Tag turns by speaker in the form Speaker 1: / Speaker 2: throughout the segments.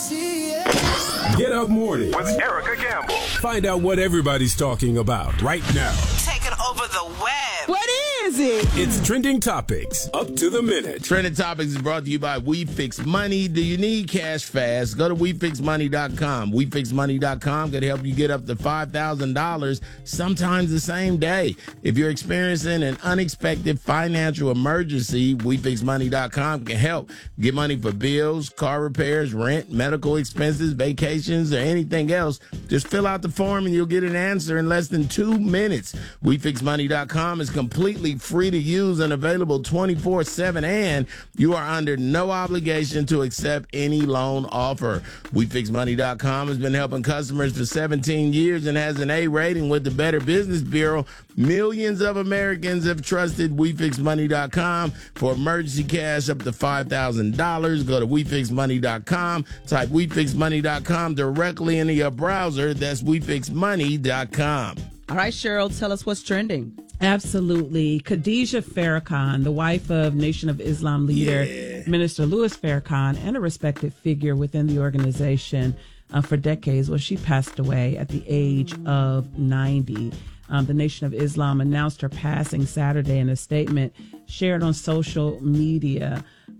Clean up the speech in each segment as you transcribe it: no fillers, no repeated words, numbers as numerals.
Speaker 1: Get Up Morning
Speaker 2: with Erica Campbell.
Speaker 1: Find out what everybody's talking about right now.
Speaker 3: Taking over the web.
Speaker 4: What is it?
Speaker 1: It's Trending Topics, up to the minute.
Speaker 5: Trending Topics is brought to you by WeFixMoney. Do you need cash fast? Go to WeFixMoney.com. WeFixMoney.com can help you get up to $5,000, sometimes the same day. If you're experiencing an unexpected financial emergency, WeFixMoney.com can help. Get money for bills, car repairs, rent, medical expenses, vacations, or anything else. Just fill out the form and you'll get an answer in less than 2 minutes. WeFixMoney.com is completely free to use and available 24/7, and you are under no obligation to accept any loan offer. WeFixMoney.com has been helping customers for 17 years and has an A rating with the Better Business Bureau. Millions of Americans have trusted WeFixMoney.com for emergency cash up to $5,000. Go to WeFixMoney.com. Type WeFixMoney.com directly into your browser. That's WeFixMoney.com.
Speaker 4: All right, Cheryl, tell us what's trending.
Speaker 6: Absolutely. Khadijah Farrakhan, the wife of Nation of Islam leader Minister Louis Farrakhan, and a respected figure within the organization for decades. Well, she passed away at the age of 90. The Nation of Islam announced her passing Saturday in a statement shared on social media.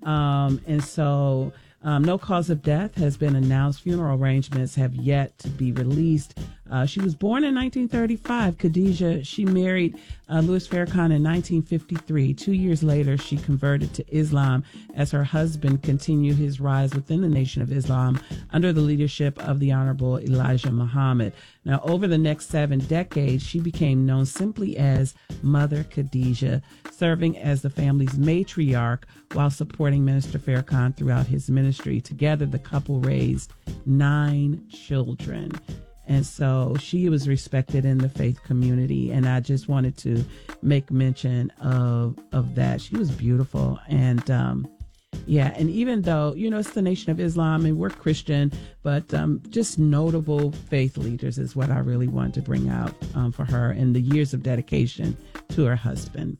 Speaker 6: No cause of death has been announced. Funeral arrangements have yet to be released. She was born in 1935. Khadijah, she married Louis Farrakhan in 1953. 2 years later, she converted to Islam as her husband continued his rise within the Nation of Islam under the leadership of the Honorable Elijah Muhammad. Now, over the next 7 decades, she became known simply as Mother Khadijah, serving as the family's matriarch while supporting Minister Farrakhan throughout his ministry. Together, the couple raised 9 children. And so she was respected in the faith community. And I just wanted to make mention of that. She was beautiful. And, and even though, it's the Nation of Islam and we're Christian, but just notable faith leaders is what I really wanted to bring out for her and the years of dedication to her husband.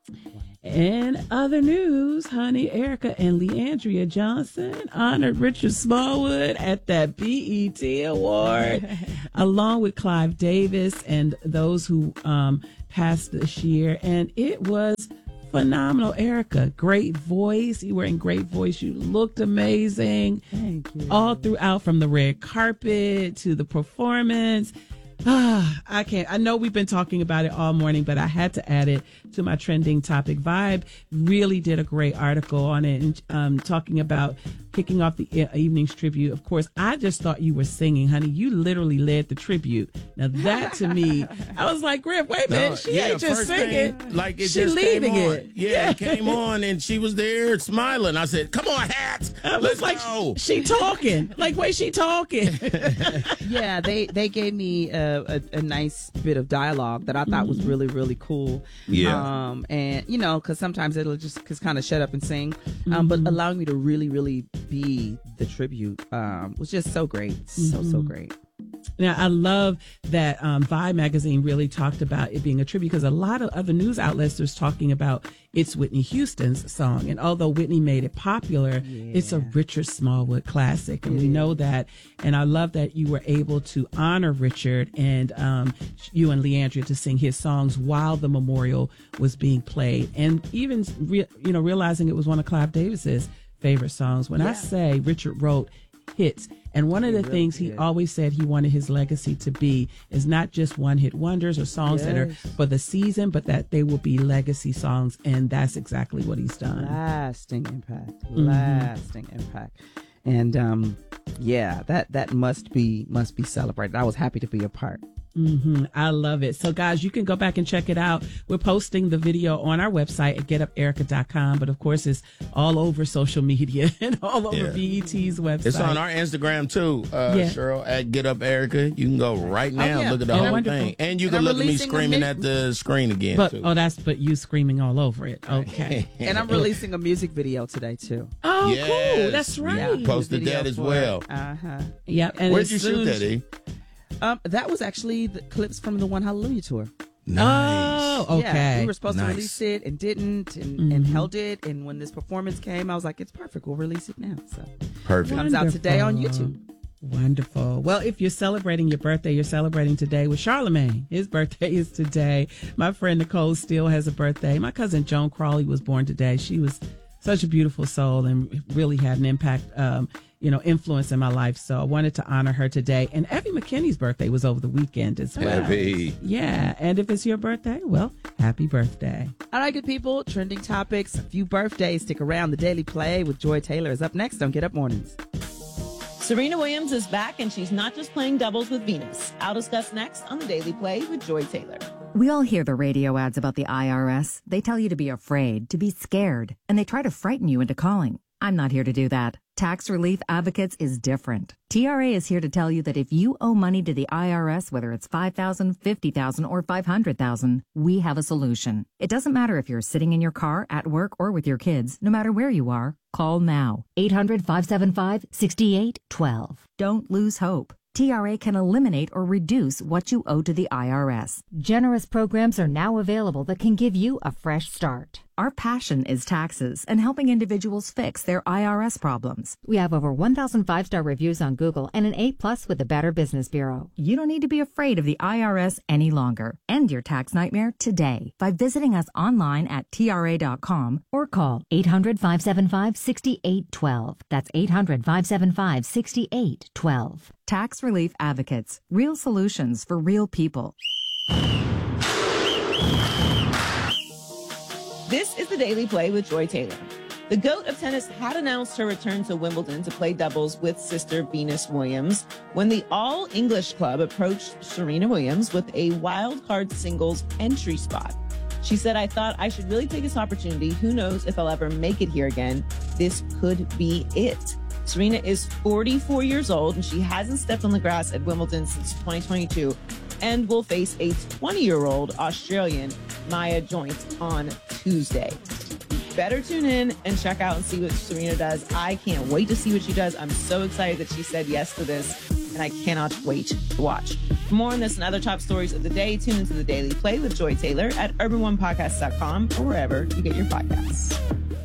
Speaker 6: In other news, honey, Erica and Leandria Johnson honored Richard Smallwood at that BET Award, along with Clive Davis and those who passed this year. And it was phenomenal. Erica, great voice. You were in great voice. You looked amazing.
Speaker 4: Thank you.
Speaker 6: All throughout, from the red carpet to the performance. I can't. I know we've been talking about it all morning, but I had to add it to my trending topic. Vibe really did a great article on it, and talking about kicking off the evening's tribute. Of course, I just thought you were singing, honey. You literally led the tribute. Now that to me, I was like, Griff, wait a minute, she ain't just singing,
Speaker 5: like it
Speaker 6: she
Speaker 5: just
Speaker 6: leading
Speaker 5: came on.
Speaker 6: it.
Speaker 5: Yeah, it came on, and she was there smiling. I said, "Come on, Hats, let's go."
Speaker 6: She talking, like wait, she talking.
Speaker 4: Yeah, they gave me a nice bit of dialogue that I thought was really, really cool.
Speaker 5: Yeah.
Speaker 4: And because sometimes it'll just kind of shut up and sing, but allowing me to really, really be the tribute was just so great, so great.
Speaker 6: Now, I love that Vibe magazine really talked about it being a tribute, because a lot of other news outlets was talking about it's Whitney Houston's song. And although Whitney made it popular, it's a Richard Smallwood classic. And we know that. And I love that you were able to honor Richard and you and Leandria to sing his songs while the memorial was being played. And even, realizing it was one of Clive Davis's favorite songs. When I say Richard wrote hits, and one of the things he always said he wanted his legacy to be is not just one hit wonders or songs that are for the season, but that they will be legacy songs. And that's exactly what he's done.
Speaker 4: Lasting impact. And that must be celebrated. I was happy to be a part.
Speaker 6: I love it. So guys, you can go back and check it out. We're posting the video on our website at getuperica.com, but of course it's all over social media and all over BET's website.
Speaker 5: It's on our Instagram too, Cheryl, at Get Up Erica. You can go right now, look at the whole thing. And you can look at me screaming at the screen again too.
Speaker 6: But you screaming all over it. Okay.
Speaker 4: And I'm releasing a music video today too.
Speaker 6: Oh, cool. That's right.
Speaker 5: Yeah, posted that as well.
Speaker 6: Yeah. And
Speaker 5: where'd you shoot that, E?
Speaker 4: That was actually the clips from the One Hallelujah tour.
Speaker 5: Nice.
Speaker 6: Oh, okay.
Speaker 4: Yeah, we were supposed to
Speaker 5: Nice.
Speaker 4: release it and didn't, and held it. And when this performance came, I was like, it's perfect. We'll release it now. So
Speaker 5: Perfect.
Speaker 4: comes out today on
Speaker 6: Wonderful.
Speaker 4: YouTube.
Speaker 6: Wonderful. Well, if you're celebrating your birthday, you're celebrating today with Charlemagne. His birthday is today. My friend Nicole Steele has a birthday. My cousin Joan Crawley was born today. She was such a beautiful soul and really had an impact, influence in my life. So I wanted to honor her today. And Evie McKinney's birthday was over the weekend as well.
Speaker 5: Evie.
Speaker 6: Yeah. And if it's your birthday, well, happy birthday.
Speaker 4: All right, good people. Trending topics, a few birthdays. Stick around. The Daily Play with Joy Taylor is up next on Get Up Mornings.
Speaker 2: Serena Williams is back, and she's not just playing doubles with Venus. I'll discuss next on The Daily Play with Joy Taylor.
Speaker 7: We all hear the radio ads about the IRS. They tell you to be afraid, to be scared, and they try to frighten you into calling. I'm not here to do that. Tax Relief Advocates is different. TRA is here to tell you that if you owe money to the IRS, whether it's $5,000, $50,000, or $500,000, we have a solution. It doesn't matter if you're sitting in your car, at work, or with your kids. No matter where you are, call now. 800-575-6812. Don't lose hope. TRA can eliminate or reduce what you owe to the IRS.
Speaker 8: Generous programs are now available that can give you a fresh start.
Speaker 7: Our passion is taxes and helping individuals fix their IRS problems.
Speaker 8: We have over 1,000 five-star reviews on Google and an A+ with the Better Business Bureau.
Speaker 7: You don't need to be afraid of the IRS any longer. End your tax nightmare today by visiting us online at TRA.com
Speaker 8: Or call 800-575-6812. That's 800-575-6812.
Speaker 7: Tax Relief Advocates. Real solutions for real people.
Speaker 2: This is The Daily Play with Joy Taylor. The GOAT of tennis had announced her return to Wimbledon to play doubles with sister Venus Williams when the All English Club approached Serena Williams with a wild card singles entry spot. She said, I thought I should really take this opportunity. Who knows if I'll ever make it here again? This could be it. Serena is 44 years old and she hasn't stepped on the grass at Wimbledon since 2022 and will face a 20-year-old Australian, Maya Joint, on Tuesday. You better tune in and check out and see what Serena does. I can't wait to see what she does. I'm so excited that she said yes to this, and I cannot wait to watch. For more on this and other top stories of the day, tune into The Daily Play with Joy Taylor at urban1podcast.com or wherever you get your podcasts.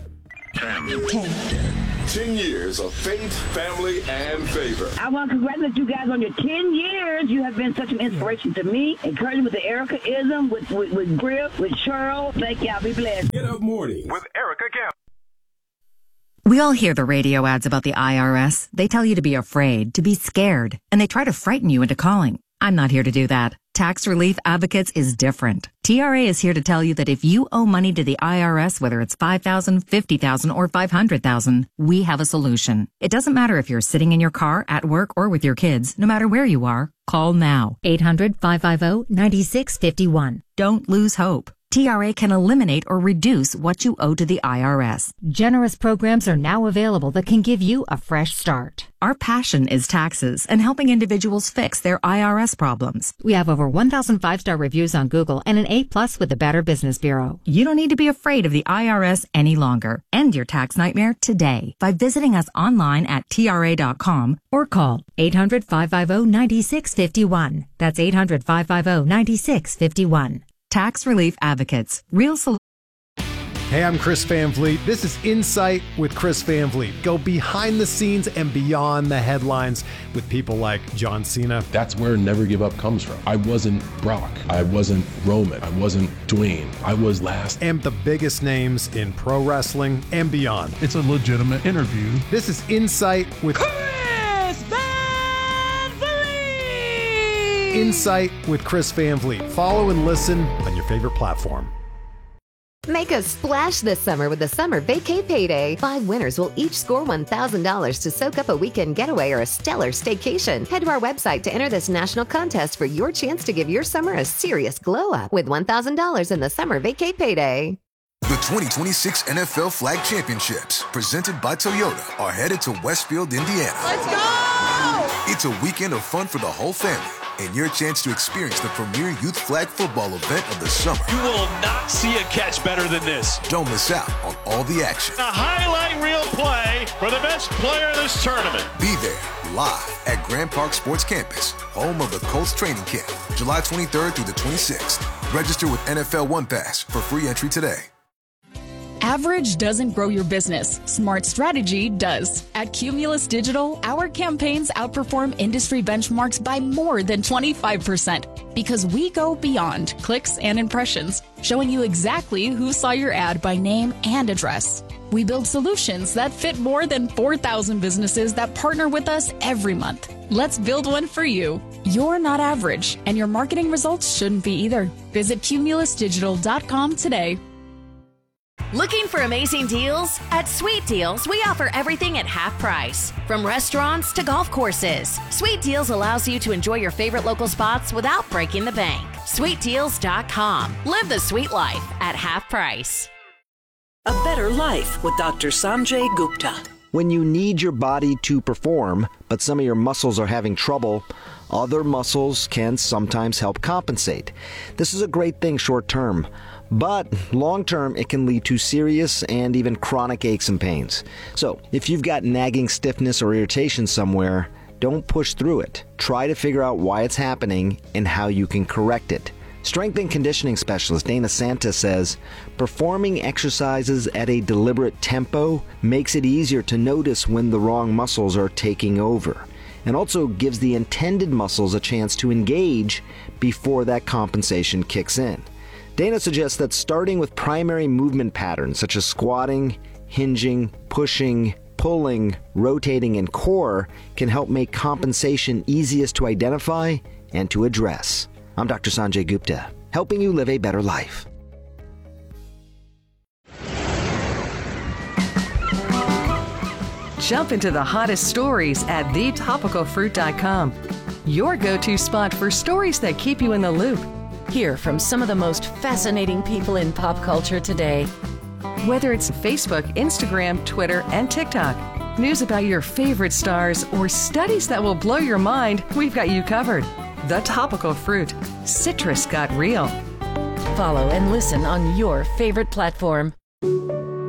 Speaker 1: 10 years of faith, family, and favor.
Speaker 9: I want to congratulate you guys on your 10 years. You have been such an inspiration to me. Encouraging with the Erica-ism, with Griff, with Cheryl. Thank y'all. Be blessed.
Speaker 1: Get Up Morning with Erica Camp.
Speaker 7: We all hear the radio ads about the IRS. They tell you to be afraid, to be scared, and they try to frighten you into calling. I'm not here to do that. Tax Relief Advocates is different. TRA is here to tell you that if you owe money to the IRS, whether it's $5,000, $50,000, or $500,000, we have a solution. It doesn't matter if you're sitting in your car, at work, or with your kids. No matter where you are, call now.
Speaker 8: 800-550-9651.
Speaker 7: Don't lose hope. TRA can eliminate or reduce what you owe to the IRS.
Speaker 8: Generous programs are now available that can give you a fresh start.
Speaker 7: Our passion is taxes and helping individuals fix their IRS problems.
Speaker 8: We have over 1,000 five-star reviews on Google and an A+ with the Better Business Bureau.
Speaker 7: You don't need to be afraid of the IRS any longer. End your tax nightmare today by visiting us online at TRA.com
Speaker 8: Or call 800-550-9651. That's 800-550-9651.
Speaker 7: Tax Relief Advocates. Real solutions.
Speaker 10: Hey, I'm Chris Van Vliet. This is Insight with Chris Van Vliet. Go behind the scenes and beyond the headlines with people like John Cena.
Speaker 11: That's where Never Give Up comes from. I wasn't Brock. I wasn't Roman. I wasn't Dwayne. I was last.
Speaker 10: And the biggest names in pro wrestling and beyond.
Speaker 12: It's a legitimate interview.
Speaker 10: This is Insight with
Speaker 6: Chris Van Vliet!
Speaker 10: Insight with Chris Van Vliet. Follow and listen on your favorite platform.
Speaker 13: Make a splash this summer with the Summer Vacay Payday. 5 winners will each score $1,000 to soak up a weekend getaway or a stellar staycation. Head to our website to enter this national contest for your chance to give your summer a serious glow up with $1,000 in the Summer Vacay Payday.
Speaker 14: The 2026 NFL Flag Championships, presented by Toyota, are headed to Westfield, Indiana.
Speaker 2: Let's go!
Speaker 14: It's a weekend of fun for the whole family and your chance to experience the premier youth flag football event of the summer.
Speaker 15: You will not see a catch better than this.
Speaker 14: Don't miss out on all the action.
Speaker 15: A highlight reel play for the best player of this tournament.
Speaker 14: Be there live at Grand Park Sports Campus, home of the Colts training camp, July 23rd through the 26th. Register with NFL One Pass for free entry today.
Speaker 12: Average doesn't grow your business. Smart strategy does. At Cumulus Digital, our campaigns outperform industry benchmarks by more than 25% because we go beyond clicks and impressions, showing you exactly who saw your ad by name and address. We build solutions that fit more than 4,000 businesses that partner with us every month. Let's build one for you. You're not average, and your marketing results shouldn't be either. Visit cumulusdigital.com today.
Speaker 16: Looking for amazing deals? At Sweet Deals, we offer everything at half price. From restaurants to golf courses, Sweet Deals allows you to enjoy your favorite local spots without breaking the bank. SweetDeals.com. Live the sweet life at half price.
Speaker 17: A Better Life with Dr. Sanjay Gupta.
Speaker 18: When you need your body to perform, but some of your muscles are having trouble, other muscles can sometimes help compensate. This is a great thing short term, but long term it can lead to serious and even chronic aches and pains. So if you've got nagging stiffness or irritation somewhere, don't push through it. Try to figure out why it's happening and how you can correct it. Strength and conditioning specialist Dana Santa says, performing exercises at a deliberate tempo makes it easier to notice when the wrong muscles are taking over, and also gives the intended muscles a chance to engage before that compensation kicks in. Dana suggests that starting with primary movement patterns such as squatting, hinging, pushing, pulling, rotating, and core can help make compensation easiest to identify and to address. I'm Dr. Sanjay Gupta, helping you live a better life.
Speaker 19: Jump into the hottest stories at thetopicalfruit.com. Your go-to spot for stories that keep you in the loop.
Speaker 20: Hear from some of the most fascinating people in pop culture today.
Speaker 19: Whether it's Facebook, Instagram, Twitter, and TikTok, news about your favorite stars, or studies that will blow your mind, we've got you covered. The Topical Fruit. Citrus got real.
Speaker 20: Follow and listen on your favorite platform.